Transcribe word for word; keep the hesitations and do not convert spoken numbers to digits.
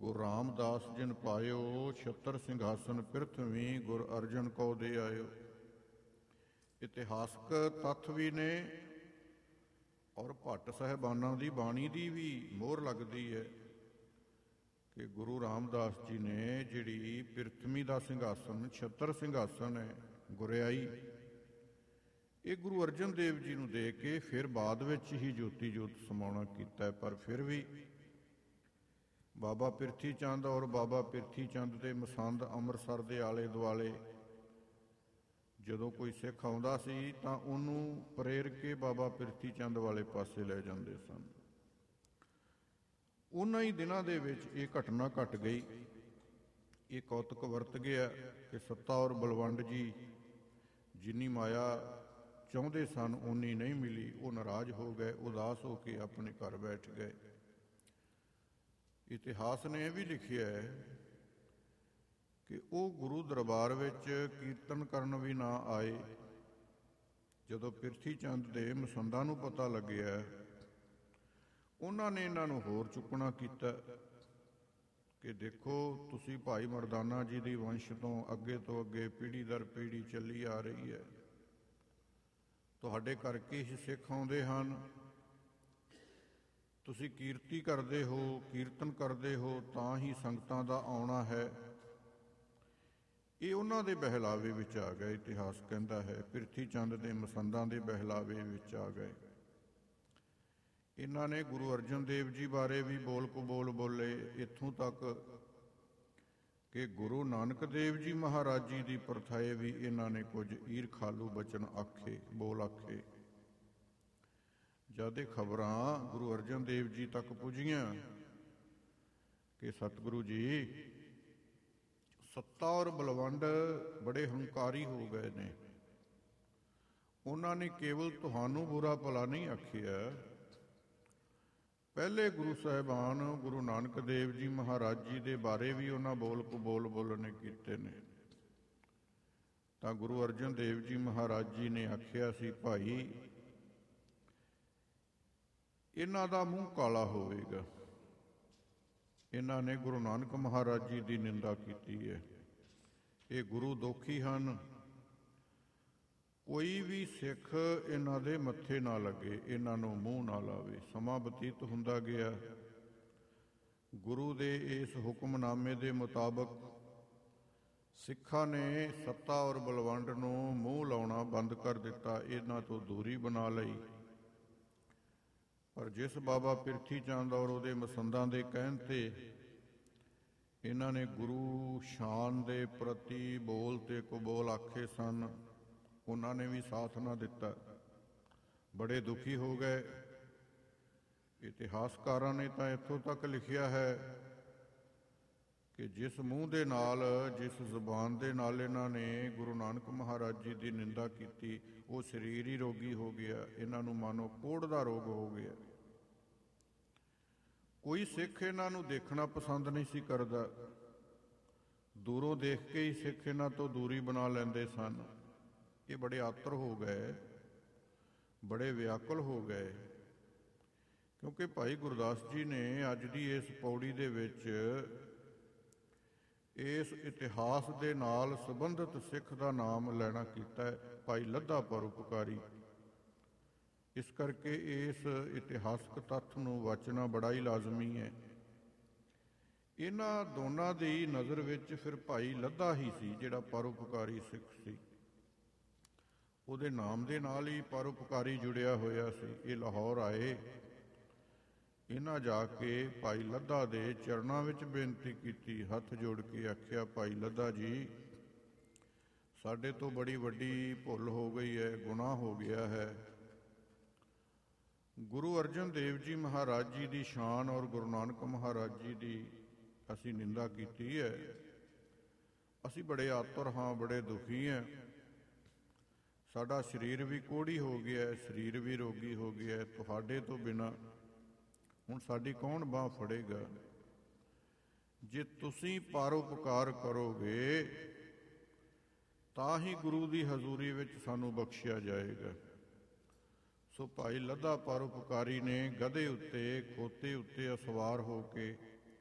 ਗੁਰ ਰਾਮਦਾਸ ਜਿਨ ਪਾਇਓ, ਛਤਰ ਸਿੰਘਾਸਨ ਪ੍ਰਿਥਵੀ ਗੁਰ ਅਰਜਨ ਕੋ ਦੇ ਆਇਓ। ਇਤਿਹਾਸਕ ਤੱਥ ਵੀ ਨੇ ਔਰ ਭੱਟ ਸਾਹਿਬਾਨਾਂ ਦੀ ਬਾਣੀ ਦੀ ਵੀ ਮੋਹਰ ਲੱਗਦੀ ਹੈ ਕਿ ਗੁਰੂ ਰਾਮਦਾਸ ਜੀ ਨੇ ਜਿਹੜੀ ਪ੍ਰਿਥਵੀ ਦਾ ਸਿੰਘਾਸਨ, ਛਤਰ ਸਿੰਘਾਸਨ ਹੈ, ਗੁਰਿਆਈ, ਇਹ ਗੁਰੂ ਅਰਜਨ ਦੇਵ ਜੀ ਨੂੰ ਦੇ ਕੇ ਫਿਰ ਬਾਅਦ ਵਿੱਚ ਹੀ ਜੋਤੀ ਜੋਤ ਸਮਾਉਣਾ ਕੀਤਾ ਹੈ। ਪਰ ਫਿਰ ਵੀ ਬਾਬਾ ਪਿਰਥੀ ਚੰਦ ਔਰ ਬਾਬਾ ਪਿਰਥੀ ਚੰਦ ਦੇ ਮਸੰਦ ਅੰਮ੍ਰਿਤਸਰ ਦੇ ਆਲੇ ਦੁਆਲੇ ਜਦੋਂ ਕੋਈ ਸਿੱਖ ਆਉਂਦਾ ਸੀ ਤਾਂ ਉਹਨੂੰ ਪ੍ਰੇਰ ਕੇ ਬਾਬਾ ਪਿਰਥੀ ਚੰਦ ਵਾਲੇ ਪਾਸੇ ਲੈ ਜਾਂਦੇ ਸਨ। ਉਹਨਾਂ ਹੀ ਦਿਨਾਂ ਦੇ ਵਿੱਚ ਇਹ ਘਟਨਾ ਘਟ ਗਈ। ਇਹ ਕੌਤਕ ਵਰਤ ਗਿਆ ਕਿ ਸੱਤਾ ਔਰ ਬਲਵੰਡ ਜੀ ਜਿੰਨੀ ਮਾਇਆ ਚਾਹੁੰਦੇ ਸਨ ਉਨੀ ਨਹੀਂ ਮਿਲੀ। ਉਹ ਨਾਰਾਜ਼ ਹੋ ਗਏ, ਉਦਾਸ ਹੋ ਕੇ ਆਪਣੇ ਘਰ ਬੈਠ ਗਏ। ਇਤਿਹਾਸ ਨੇ ਇਹ ਵੀ ਲਿਖਿਆ ਹੈ ਕਿ ਉਹ ਗੁਰੂ ਦਰਬਾਰ ਵਿੱਚ ਕੀਰਤਨ ਕਰਨ ਵੀ ਨਾ ਆਏ। ਜਦੋਂ ਪਿਰਥੀ ਚੰਦ ਦੇ ਮਸੰਦਾਂ ਨੂੰ ਪਤਾ ਲੱਗਿਆ, ਉਹਨਾਂ ਨੇ ਇਹਨਾਂ ਨੂੰ ਹੋਰ ਚੁੱਕਣਾ ਕੀਤਾ ਕਿ ਦੇਖੋ ਤੁਸੀਂ ਭਾਈ ਮਰਦਾਨਾ ਜੀ ਦੀ ਵੰਸ਼ ਤੋਂ ਅੱਗੇ ਤੋਂ ਅੱਗੇ ਪੀੜ੍ਹੀ ਦਰ ਪੀੜ੍ਹੀ ਚੱਲੀ ਆ ਰਹੀ ਹੈ, ਤੁਹਾਡੇ ਕਰਕੇ ਹੀ ਸਿੱਖ ਆਉਂਦੇ ਹਨ, ਤੁਸੀਂ ਕੀਰਤੀ ਕਰਦੇ ਹੋ, ਕੀਰਤਨ ਕਰਦੇ ਹੋ, ਤਾਂ ਹੀ ਸੰਗਤਾਂ ਦਾ ਆਉਣਾ ਹੈ। ਇਹ ਉਹਨਾਂ ਦੇ ਬਹਿਲਾਵੇ ਵਿੱਚ ਆ ਗਏ। ਇਤਿਹਾਸ ਕਹਿੰਦਾ ਹੈ ਪਿਰਥੀ ਚੰਦ ਦੇ ਮਸੰਦਾਂ ਦੇ ਬਹਿਲਾਵੇ ਵਿੱਚ ਆ ਗਏ। ਇਹਨਾਂ ਨੇ ਗੁਰੂ ਅਰਜਨ ਦੇਵ ਜੀ ਬਾਰੇ ਵੀ ਬੋਲ ਕਬੋਲ ਬੋਲੇ, ਇੱਥੋਂ ਤੱਕ ਕਿ ਗੁਰੂ ਨਾਨਕ ਦੇਵ ਜੀ ਮਹਾਰਾਜ ਜੀ ਦੀ ਪਰਥਾਏ ਵੀ ਇਹਨਾਂ ਨੇ ਕੁਝ ਈਰਖਾਲੂ ਬਚਨ ਆਖੇ, ਬੋਲ ਆਖੇ। ਜਦ ਇਹ ਖਬਰਾਂ ਗੁਰੂ ਅਰਜਨ ਦੇਵ ਜੀ ਤੱਕ ਪੁੱਜੀਆਂ ਕਿ ਸਤਿਗੁਰੂ ਜੀ ਸੱਤਾ ਔਰ ਬਲਵੰਡ ਬੜੇ ਹੰਕਾਰੀ ਹੋ ਗਏ ਨੇ, ਉਹਨਾਂ ਨੇ ਕੇਵਲ ਤੁਹਾਨੂੰ ਬੁਰਾ ਭਲਾ ਨਹੀਂ ਆਖਿਆ, ਪਹਿਲੇ ਗੁਰੂ ਸਾਹਿਬਾਨ ਗੁਰੂ ਨਾਨਕ ਦੇਵ ਜੀ ਮਹਾਰਾਜ ਜੀ ਦੇ ਬਾਰੇ ਵੀ ਉਹਨਾਂ ਬੋਲ ਕਬੋਲ ਬੋਲਣੇ ਕੀਤੇ ਨੇ। ਤਾਂ ਗੁਰੂ ਅਰਜਨ ਦੇਵ ਜੀ ਮਹਾਰਾਜ ਜੀ ਨੇ ਆਖਿਆ ਸੀ, ਭਾਈ ਇਹਨਾਂ ਦਾ ਮੂੰਹ ਕਾਲਾ ਹੋਵੇਗਾ, ਇਹਨਾਂ ਨੇ ਗੁਰੂ ਨਾਨਕ ਮਹਾਰਾਜ ਜੀ ਦੀ ਨਿੰਦਾ ਕੀਤੀ ਹੈ, ਇਹ ਗੁਰੂ ਦੋਖੀ ਹਨ, ਕੋਈ ਵੀ ਸਿੱਖ ਇਹਨਾਂ ਦੇ ਮੱਥੇ ਨਾ ਲੱਗੇ, ਇਹਨਾਂ ਨੂੰ ਮੂੰਹ ਨਾ ਲਾਵੇ। ਸਮਾਂ ਬਤੀਤ ਹੁੰਦਾ ਗਿਆ। ਗੁਰੂ ਦੇ ਇਸ ਹੁਕਮਨਾਮੇ ਦੇ ਮੁਤਾਬਕ ਸਿੱਖਾਂ ਨੇ ਸੱਤਾ ਔਰ ਬਲਵੰਡ ਨੂੰ ਮੂੰਹ ਲਾਉਣਾ ਬੰਦ ਕਰ ਦਿੱਤਾ, ਇਹਨਾਂ ਤੋਂ ਦੂਰੀ ਬਣਾ ਲਈ। ਪਰ ਜਿਸ ਬਾਬਾ ਪਿਰਥੀ ਚੰਦ ਔਰ ਉਹਦੇ ਮਸੰਦਾਂ ਦੇ ਕਹਿਣ ਤੇ ਇਹਨਾਂ ਨੇ ਗੁਰੂ ਸ਼ਾਨ ਦੇ ਪ੍ਰਤੀ ਬੋਲ ਤੇ ਕਬੋਲ ਆਖੇ ਸਨ, ਉਹਨਾਂ ਨੇ ਵੀ ਸਾਥ ਨਾ ਦਿੱਤਾ, ਬੜੇ ਦੁਖੀ ਹੋ ਗਏ। ਇਤਿਹਾਸਕਾਰਾਂ ਨੇ ਤਾਂ ਇੱਥੋਂ ਤੱਕ ਲਿਖਿਆ ਹੈ ਕਿ ਜਿਸ ਮੂੰਹ ਦੇ ਨਾਲ, ਜਿਸ ਜ਼ੁਬਾਨ ਦੇ ਨਾਲ ਇਹਨਾਂ ਨੇ ਗੁਰੂ ਨਾਨਕ ਮਹਾਰਾਜ ਜੀ ਦੀ ਨਿੰਦਾ ਕੀਤੀ, ਉਹ ਸਰੀਰ ਹੀ ਰੋਗੀ ਹੋ ਗਿਆ, ਇਹਨਾਂ ਨੂੰ ਮਾਨੋ ਕੋਹੜ ਦਾ ਰੋਗ ਹੋ ਗਿਆ। ਕੋਈ ਸਿੱਖ ਇਹਨਾਂ ਨੂੰ ਦੇਖਣਾ ਪਸੰਦ ਨਹੀਂ ਸੀ ਕਰਦਾ, ਦੂਰੋਂ ਦੇਖ ਕੇ ਹੀ ਸਿੱਖ ਇਹਨਾਂ ਤੋਂ ਦੂਰੀ ਬਣਾ ਲੈਂਦੇ ਸਨ। ਇਹ ਬੜੇ ਆਤਰ ਹੋ ਗਏ, ਬੜੇ ਵਿਆਕੁਲ ਹੋ ਗਏ, ਕਿਉਂਕਿ ਭਾਈ ਗੁਰਦਾਸ ਜੀ ਨੇ ਅੱਜ ਦੀ ਇਸ ਪੌੜੀ ਦੇ ਵਿੱਚ ਇਸ ਇਤਿਹਾਸ ਦੇ ਨਾਲ ਸੰਬੰਧਿਤ ਸਿੱਖ ਦਾ ਨਾਮ ਲੈਣਾ ਕੀਤਾ ਹੈ, ਭਾਈ ਲੱਧਾ ਪਰਉਪਕਾਰੀ। ਇਸ ਕਰਕੇ ਇਸ ਇਤਿਹਾਸਕ ਤੱਥ ਨੂੰ ਵਾਚਣਾ ਬੜਾ ਹੀ ਲਾਜ਼ਮੀ ਹੈ। ਇਹਨਾਂ ਦੋਨਾਂ ਦੀ ਨਜ਼ਰ ਵਿੱਚ ਫਿਰ ਭਾਈ ਲੱਧਾ ਹੀ ਸੀ ਜਿਹੜਾ ਪਰਉਪਕਾਰੀ ਸਿੱਖ ਸੀ, ਉਹਦੇ ਨਾਮ ਦੇ ਨਾਲ ਹੀ ਪਰਉਪਕਾਰੀ ਜੁੜਿਆ ਹੋਇਆ ਸੀ। ਇਹ ਲਾਹੌਰ ਆਏ, ਇਹਨਾਂ ਜਾ ਕੇ ਭਾਈ ਲੱਧਾ ਦੇ ਚਰਨਾਂ ਵਿੱਚ ਬੇਨਤੀ ਕੀਤੀ, ਹੱਥ ਜੋੜ ਕੇ ਆਖਿਆ, ਭਾਈ ਲੱਧਾ ਜੀ ਸਾਡੇ ਤੋਂ ਬੜੀ ਵੱਡੀ ਭੁੱਲ ਹੋ ਗਈ ਹੈ, ਗੁਨਾਹ ਹੋ ਗਿਆ ਹੈ। ਗੁਰੂ ਅਰਜਨ ਦੇਵ ਜੀ ਮਹਾਰਾਜ ਜੀ ਦੀ ਸ਼ਾਨ ਔਰ ਗੁਰੂ ਨਾਨਕ ਮਹਾਰਾਜ ਜੀ ਦੀ ਅਸੀਂ ਨਿੰਦਾ ਕੀਤੀ ਹੈ, ਅਸੀਂ ਬੜੇ ਆਤੁਰ ਹਾਂ, ਬੜੇ ਦੁਖੀ ਹਾਂ, ਸਾਡਾ ਸਰੀਰ ਵੀ ਕੋਹੜੀ ਹੋ ਗਿਆ, ਸਰੀਰ ਵੀ ਰੋਗੀ ਹੋ ਗਿਆ, ਤੁਹਾਡੇ ਤੋਂ ਬਿਨਾਂ ਹੁਣ ਸਾਡੀ ਕੌਣ ਬਾਂਹ ਫੜੇਗਾ। ਜੇ ਤੁਸੀਂ ਪਰਉਪਕਾਰ ਕਰੋਗੇ ਤਾਂ ਹੀ ਗੁਰੂ ਦੀ ਹਜ਼ੂਰੀ ਵਿੱਚ ਸਾਨੂੰ ਬਖਸ਼ਿਆ ਜਾਏਗਾ। ਸੋ ਭਾਈ ਲੱਧਾ ਪਰਉਪਕਾਰੀ ਨੇ ਗਧੇ ਉੱਤੇ, ਖੋਤੇ ਉੱਤੇ ਅਸਵਾਰ ਹੋ ਕੇ